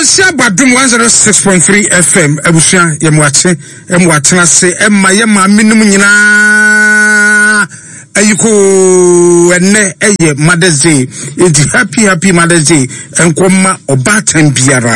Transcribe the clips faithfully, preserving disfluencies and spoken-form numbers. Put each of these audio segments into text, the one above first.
Kwansia Badum one oh six point three F M Ebusia Yemwache Emwatena se Emma Yema minimum nyina ayiko ene eye Mother's Day. It's happy happy Mother's Day enkoma obatan biara.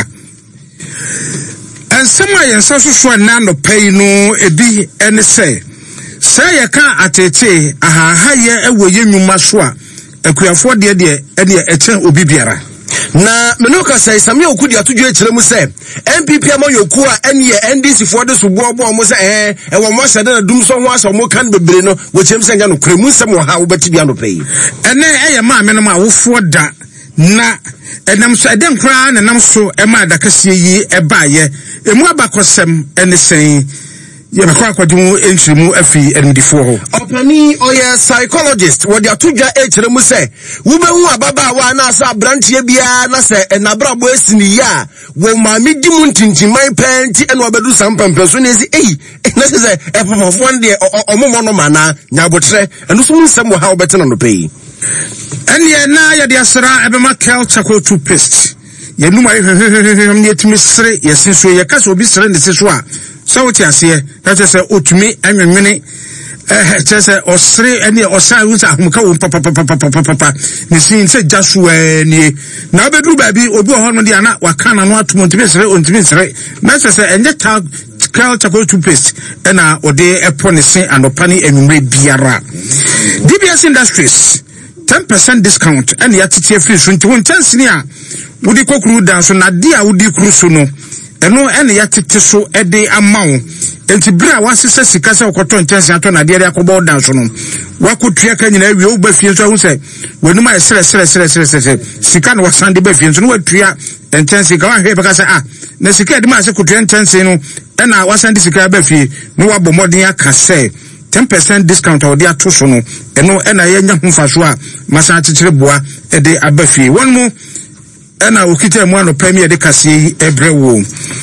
And some I so so na no pay no ebi ene say say ye kan atete aha ha ye ewo yenwuma so a akuafo de de ene echen obi biara. Na menuka say Samuel Okudi atudwe kire mu say N P P amayoku a ene N D C for de so bobo mo say eh e wo mo hyade na dum so ho aso mo kan bebre no wo chem say nya no kremu sem wo ha wo beti bia no pay ene eye ma me no ma wofo da na enam so eden kra na nam so e ma da kase yi e baaye emu abakosem ene sen ye be kwa kwadum enchirimu afi enmidifo ho opani oye psychologist wo de atudwa e kire mu say wo be hu ababa wa na asa brantie bia na say enabra bo asini ya wo ma medi mu ntintiman penti ene obedu sampampe so na ezi ei na say e popofo nde omomo no mana nyabotre eno so mu nsem wo ha obetena no pay ene na ya de asra ebe ma kel chako toothpaste ye numa ye timi sere ye sinso ye kasa obi sere ne seso a so what you say that is otumi anwenwene eh just osre ene osan wusa ahumka wo papa papa papa papa ni sin se jasu ani na bedu ba bi obi ho no dia na waka na no atomo ntimi sere ontimi sere na se enye tag Kel Chako toothpaste ena ode epo ne sin anopani enwumre biara D B S Industries ten percent discount and yatiti free so nti won chance ni a wodi kokuru dan so na dia wodi kuru so no eno ene yatiti so ede amawo enti bra wasese sika se okoton chance ato na dia akobo dan so no wakotua ka nyina awie wo ba fie so ahu se wenuma e sere sere sere sere sere sika no wasande ba fie so no watua chance ka wa hwe beka se ah na sika de ma se kotua chance no ena wasande sika ba fie no wabɔ modern aka se ten percent discount or dia to so no eno ena ye nya humfa so a masa akekere boa e de abafie won mu ena okita mu ano premier de kase ebrewo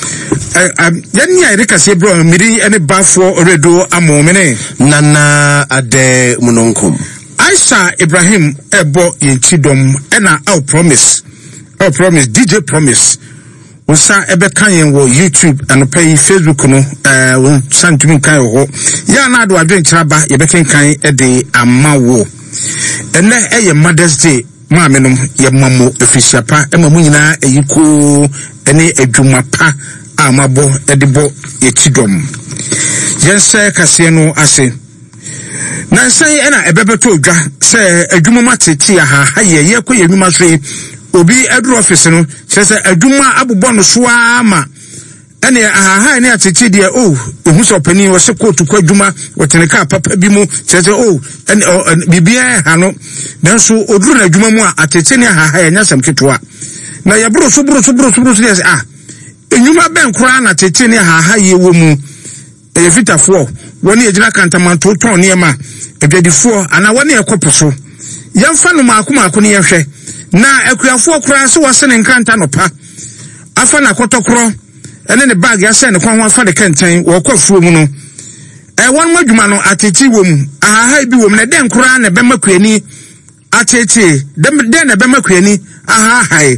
yani ya de kase ebrewo miri ene bafo redo amomene nana ade munonkom Aisha Ibrahim ebo yentidom ena I'll promise I'll promise D J promise Usa ebe kanyen wo YouTube and pay Facebook no eh uh, santumi kan ho ya na do adwen kiraba ye beken kan e de amawo ene eye Mother's Day ma me no ye mamo efisiapa e mamu nyina eyiko ene adwuma pa amabo e de bo ye tidom yense kase no ase na sai ena ebebeto odwa se adwuma matete ya ha ha ye ye ko ye nwuma so obi edru office no sese adwuma abobɔ no so ama ene aha ene atete de oh ehu so pani wo se kotu kwa adwuma woteneka papa bi mu sese oh ene bibia ha no nanso odru na adwuma mu a atete ne aha ya nyasam ketwa na ya bro so bro so bro so bro so ah enwuma ben kora na atete ne aha ye wo mu e fitafo woni ejina kantamanto ton ne ma edwadifo ana woni ekoposo yamfa no maako maako ne yehwe na akuafo kura so wasene nkanta no pa afa na kotokro ene ne bag ya se ne kwan ho afa de kenten wo kwafuo mu no e won madwuma no ateti wo mu aha bi wo mu na den kura na be makuani ateti den den na be makuani aha hai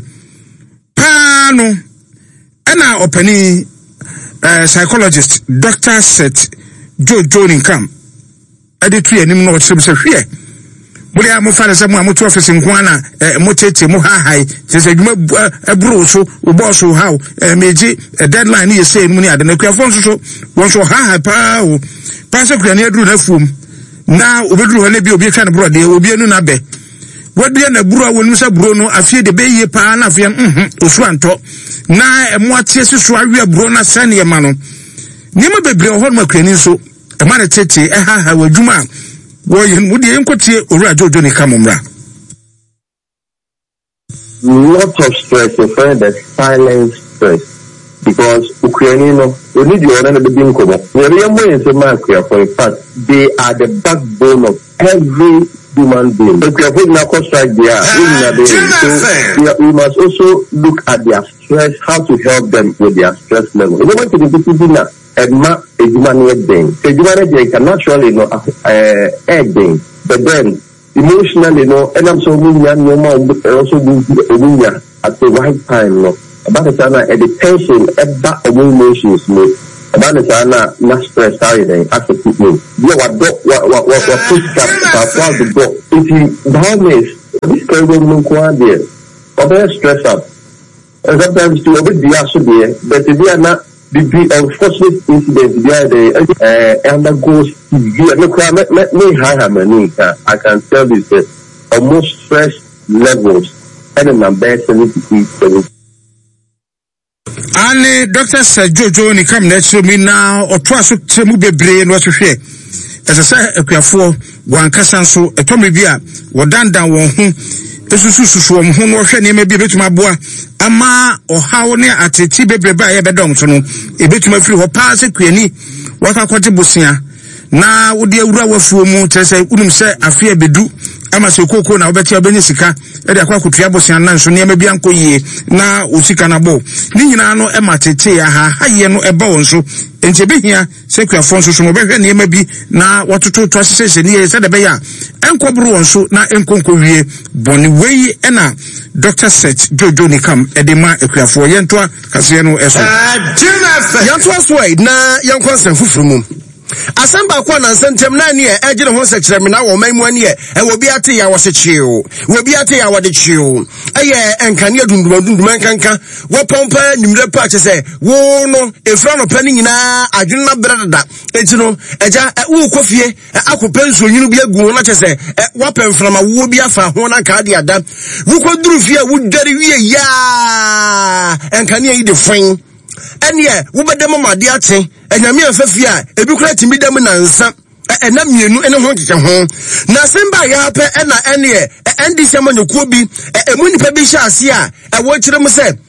pa no ena opani uh, psychologist Doctor Seth Jojo Ninkam editu enim no wotse hwe buli amu fara se mu amutu office nkwana eh motete mu ha hai se adwuma ebro so ubo so how eh meji deadline ye say mu ni ade na kuafo so so won so ha hai pa o pa se kuani aduru na fuom na obeduru ho na bi obi twa ne bro de obi anu na be wodi na bro wonu se bro no afie de be ye pa na afie mhm osu anto na emu atie susu awe bro na sane ye ma no ni ma bebre ho no kuani so e ma na tete e ha ha wadwuma Woyen wudi enkotie owura Jojo Ninkam mra. Lot of stress, your friend, the silent stress. Because Ukrainian, we need your own being covered. We are more in Somalia, for a fact, they are the backbone of every human being. But we are putting our cost right there. So we must also look at their stress, how to help them with their stress level. You know what it is? And ma a human being. So human being can naturally, you know, uh, being, but then emotionally, you know, and I'm so moving and no more also moving at the right time, you know. about the time at the tension about emotions me about the time na stress out there as a people you what what what what what push up about the go if you balance this kind of no kwa there or stress up and sometimes to a bit the actual there but they are not the unfortunate incident there the uh undergoes severe no crime me high money I can tell this that almost stress levels and in number seventy-eight. Ani Doctor Sir Jojo ni kam na chiro mi na otwa so temu bebre no hwehwe esese akuafo wankasa nso etomi bia wodandan won ho esusususu won ho no hwe ne ma bi betuma boa ama ohawo ne ateti bebre ba ye bedom so no ebetuma firi ho pa se kuani wakakote bosia na wodi awura wafuo mu tese unum se afia bedu ama se koko na obeti obenye sika e de akwa kotua bosia na nso ne ma bi anko yie na osika na bo ni nyina no e matete ya ha haye no e ba won so enti be hia se kuafo nso so mo behwe ne ma bi na watoto to asese ne se de be ya enkobru won so na enkonko wie boni wei e na Doctor Set Jojo ni kam e de ma ekuafo yentoa kase no eso yantoa so na yankwansan fufuru mu asamba kwa na sentem na ne e agire ho sekere me na wo man mu ne e wo bi ate ya wo sechiu wo bi ate ya wo de chiu eye enkane adunduma dunduma kanka wo pompa nimre pa che se wo no efra no pani nyina adwunna bredada enti no eja wo kofie akopa nsonyinu bi agu na che se wo pemframa wo bi afa ho na ka de ada wo koduru fie wo dare wie ya enkane yi de fin enie wo bedem ma de ate enyame afafia ebi kura timi dem na nsa ena mienu ene ho keke ho na semba ya pe ena enie endi sema nyokuo bi emu nipa bi hya ase a e wo kire mu se